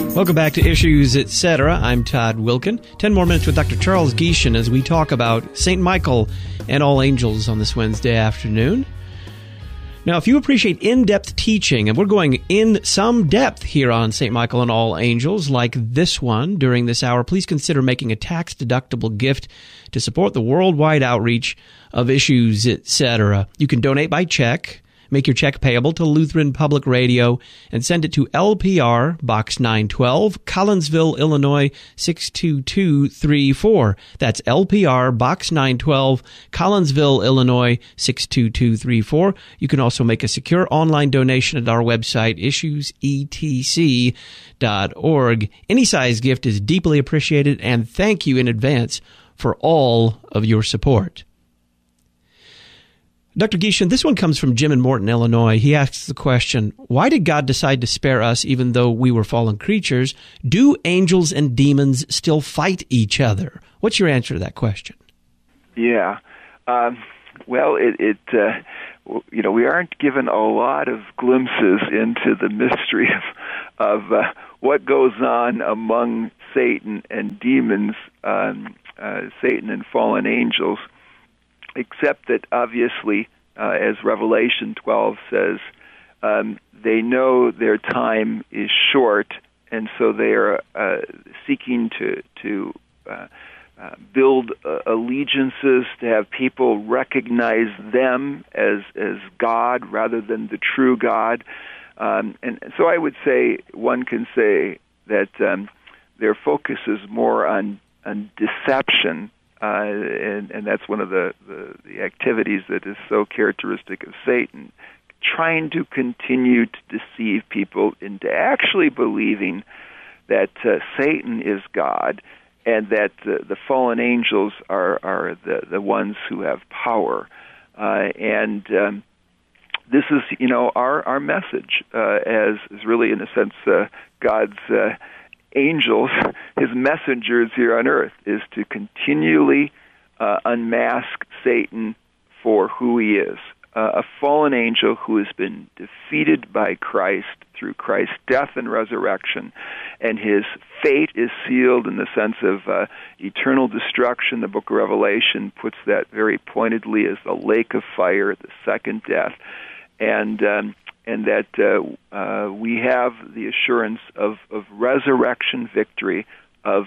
Welcome back to Issues, Etc. I'm Todd Wilkin. 10 more minutes with Dr. Charles Gieshin as we talk about St. Michael and all angels on this Wednesday afternoon. Now, if you appreciate in-depth teaching, and we're going in some depth here on St. Michael and all angels, like this one during this hour, please consider making a tax-deductible gift to support the worldwide outreach of Issues, Etc. You can donate by check. Make your check payable to Lutheran Public Radio and send it to LPR, Box 912, Collinsville, Illinois, 62234. That's LPR, Box 912, Collinsville, Illinois, 62234. You can also make a secure online donation at our website, issuesetc.org. Any size gift is deeply appreciated, and thank you in advance for all of your support. Dr. Gieshin, this one comes from Jim in Morton, Illinois. He asks the question, why did God decide to spare us even though we were fallen creatures? Do angels and demons still fight each other? What's your answer to that question? Yeah. Well, we aren't given a lot of glimpses into the mystery of what goes on among Satan and demons, Satan and fallen angels, except that obviously, as Revelation 12 says, they know their time is short, and so they are seeking to build allegiances, to have people recognize them as God rather than the true God. And so I would say one can say that their focus is more on deception. And that's one of the activities that is so characteristic of Satan, trying to continue to deceive people into actually believing that Satan is God and that the fallen angels are the ones who have power. And this is, our message as is really, in a sense, God's angels, his messengers here on earth, is to continually unmask Satan for who he is. A fallen angel who has been defeated by Christ through Christ's death and resurrection, and his fate is sealed in the sense of eternal destruction. The book of Revelation puts that very pointedly as the lake of fire, the second death. And that we have the assurance of resurrection victory, of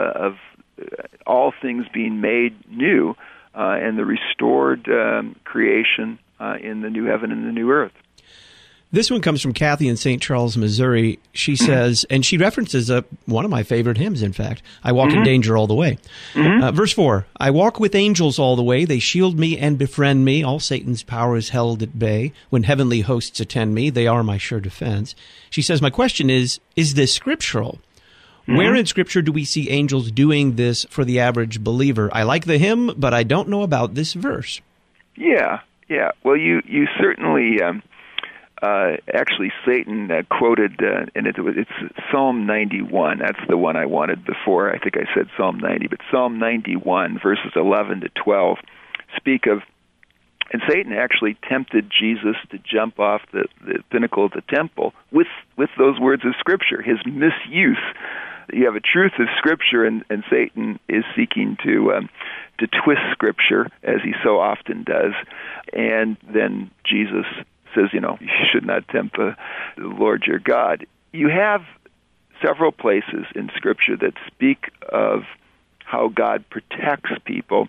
all things being made new, and the restored creation in the new heaven and the new earth. This one comes from Kathy in St. Charles, Missouri. She says, and she references one of my favorite hymns, in fact, I Walk in Danger All the Way. Verse 4, I walk with angels all the way. They shield me and befriend me. All Satan's power is held at bay. When heavenly hosts attend me, they are my sure defense. She says, my question is this scriptural? Where in Scripture do we see angels doing this for the average believer? I like the hymn, but I don't know about this verse. Yeah. Well, you certainly... actually, Satan quoted, and it's Psalm 91. That's the one I wanted before. I think I said Psalm 90, but Psalm 91, verses 11 to 12, speak of, and Satan actually tempted Jesus to jump off the pinnacle of the temple with those words of Scripture, his misuse. You have a truth of Scripture, and Satan is seeking to twist Scripture, as he so often does, and then Jesus says, you should not tempt the Lord your God. You have several places in Scripture that speak of how God protects people,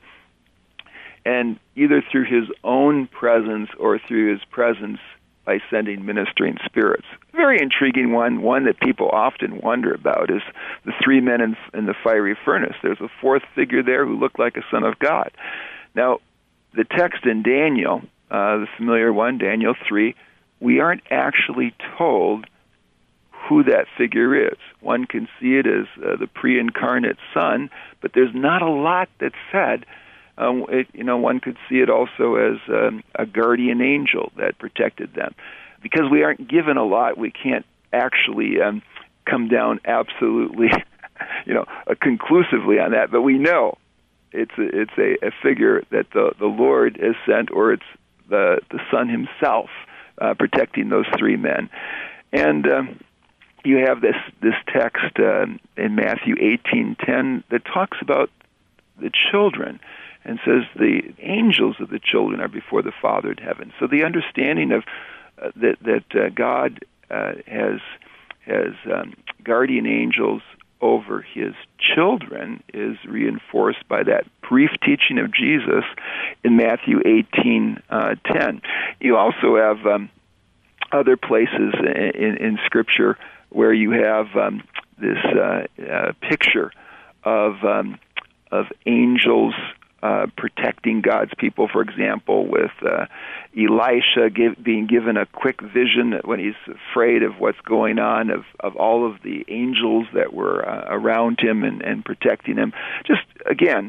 and either through his own presence or through his presence by sending ministering spirits. Very intriguing one that people often wonder about is the three men in the fiery furnace. There's a fourth figure there who looked like a son of God. Now, the text in Daniel, the familiar one, Daniel 3, we aren't actually told who that figure is. One can see it as the pre-incarnate Son, but there's not a lot that's said. One could see it also as a guardian angel that protected them. Because we aren't given a lot, we can't actually come down absolutely, conclusively on that. But we know it's a figure that the Lord has sent, or it's the Son himself protecting those three men. And you have this text in Matthew 18:10 that talks about the children and says the angels of the children are before the Father in heaven. So the understanding of that God has guardian angels over his children is reinforced by that brief teaching of Jesus in Matthew 18:10. You also have other places in Scripture where you have this picture of angels protecting God's people. For example, with Elisha being given a quick vision when he's afraid of what's going on, of all of the angels that were around him and protecting him. Just, again,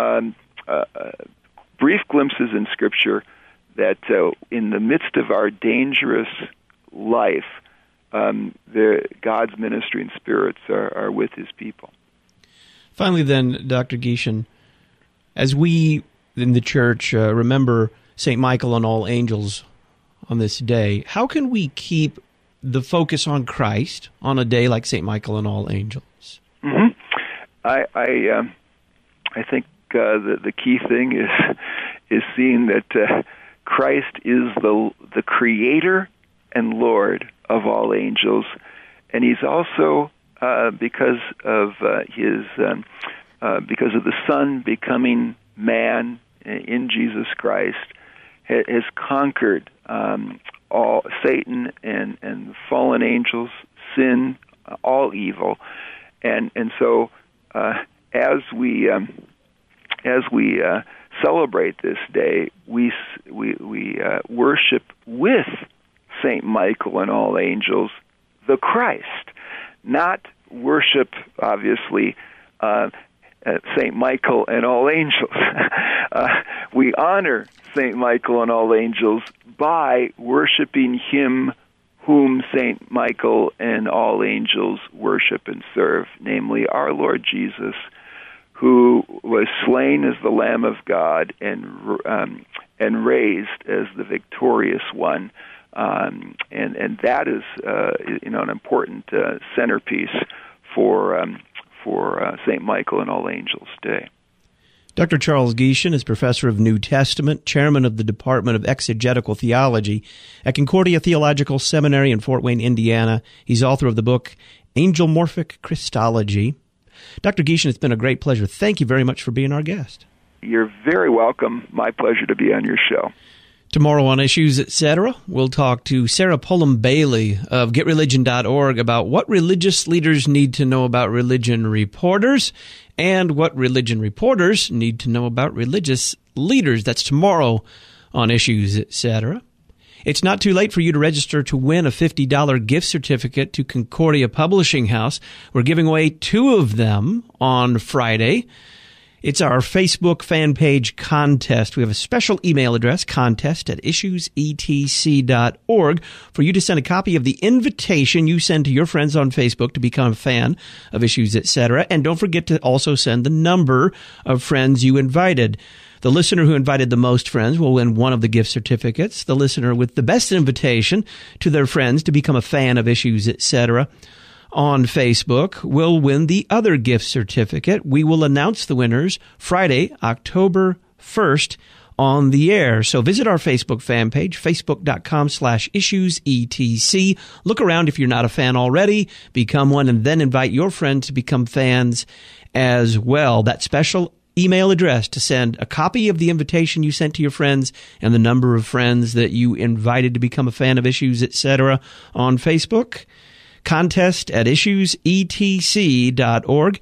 brief glimpses in Scripture that in the midst of our dangerous life, God's ministry and spirits are with his people. Finally then, Dr. Gieshen, as we in the church remember St. Michael and all angels on this day, how can we keep the focus on Christ on a day like St. Michael and all angels? Mm-hmm. I think the key thing is seeing that Christ is the creator and Lord of all angels, and he's also because of the Son becoming man in Jesus Christ, has conquered all Satan and fallen angels, sin, all evil, and so as we celebrate this day, we worship with Saint Michael and all angels the Christ, not worship, obviously, Saint Michael and all angels. We honor Saint Michael and all angels by worshiping him whom Saint Michael and all angels worship and serve, namely our Lord Jesus, who was slain as the Lamb of God and raised as the victorious one. And that is an important centerpiece for St. Michael and all angels Day. Dr. Charles Gieshen is professor of New Testament, chairman of the Department of Exegetical Theology at Concordia Theological Seminary in Fort Wayne, Indiana. He's author of the book Angelomorphic Christology. Dr. Gieshen, it's been a great pleasure. Thank you very much for being our guest. You're very welcome. My pleasure to be on your show. Tomorrow on Issues, Etc., we'll talk to Sarah Pullum Bailey of GetReligion.org about what religious leaders need to know about religion reporters and what religion reporters need to know about religious leaders. That's tomorrow on Issues, Etc. It's not too late for you to register to win a $50 gift certificate to Concordia Publishing House. We're giving away 2 of them on Friday. It's our Facebook fan page contest. We have a special email address, contest@issuesetc.org, for you to send a copy of the invitation you send to your friends on Facebook to become a fan of Issues, Etc. And don't forget to also send the number of friends you invited. The listener who invited the most friends will win one of the gift certificates. The listener with the best invitation to their friends to become a fan of Issues, Etc. on Facebook will win the other gift certificate. We will announce the winners Friday, October 1st on the air. So visit our Facebook fan page, facebook.com/issuesetc. Look around if you're not a fan already, become one, and then invite your friends to become fans as well. That special email address to send a copy of the invitation you sent to your friends and the number of friends that you invited to become a fan of Issues, Etc. on Facebook. Contest@issuesetc.org.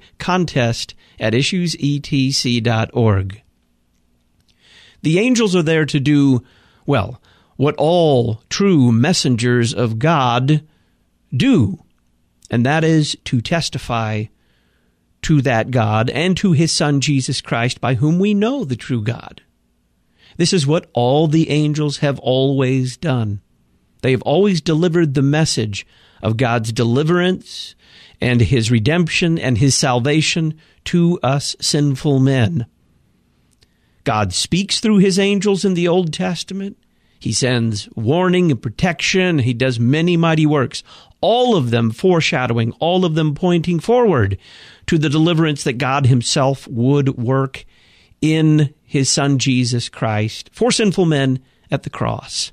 Contest@issuesetc.org. The angels are there to do, well, what all true messengers of God do, and that is to testify to that God and to his Son, Jesus Christ, by whom we know the true God. This is what all the angels have always done. They have always delivered the message of God's deliverance and his redemption and his salvation to us sinful men. God speaks through his angels in the Old Testament. He sends warning and protection. He does many mighty works. all of them foreshadowing, all of them pointing forward to the deliverance that God himself would work in his Son Jesus Christ for sinful men at the cross.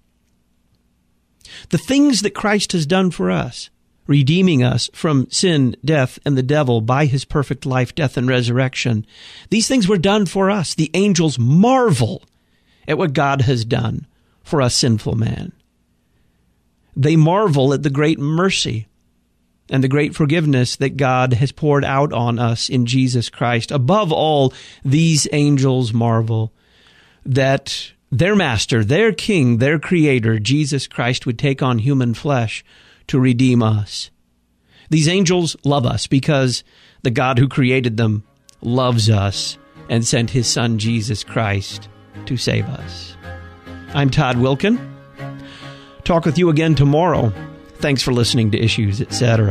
The things that Christ has done for us, redeeming us from sin, death, and the devil by his perfect life, death, and resurrection, these things were done for us. The angels marvel at what God has done for us sinful man. They marvel at the great mercy and the great forgiveness that God has poured out on us in Jesus Christ. Above all, these angels marvel that their master, their king, their creator, Jesus Christ, would take on human flesh to redeem us. These angels love us because the God who created them loves us and sent his Son, Jesus Christ, to save us. I'm Todd Wilken. Talk with you again tomorrow. Thanks for listening to Issues, Etc.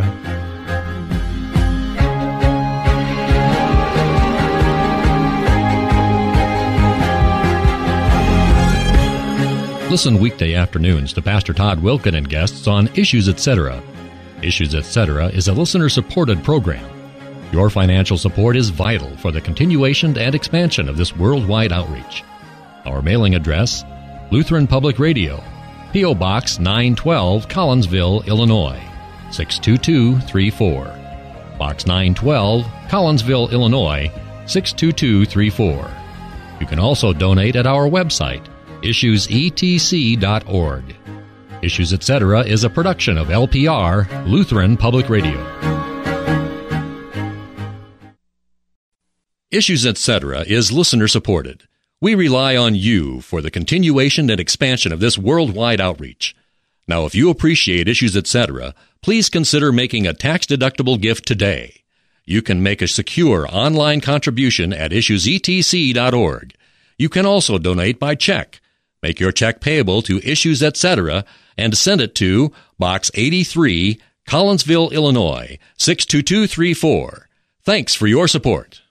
Listen weekday afternoons to Pastor Todd Wilken and guests on Issues, Etc. Issues, Etc. is a listener-supported program. Your financial support is vital for the continuation and expansion of this worldwide outreach. Our mailing address, Lutheran Public Radio, P.O. Box 912, Collinsville, Illinois, 62234. Box 912, Collinsville, Illinois, 62234. You can also donate at our website, issuesetc.org. Issues, Etc. is a production of LPR, Lutheran Public Radio. Issues, Etc. is listener-supported. We rely on you for the continuation and expansion of this worldwide outreach. Now, if you appreciate Issues, Etc., please consider making a tax-deductible gift today. You can make a secure online contribution at issuesetc.org. You can also donate by check. Make your check payable to Issues, Etc., and send it to Box 83, Collinsville, Illinois, 62234. Thanks for your support.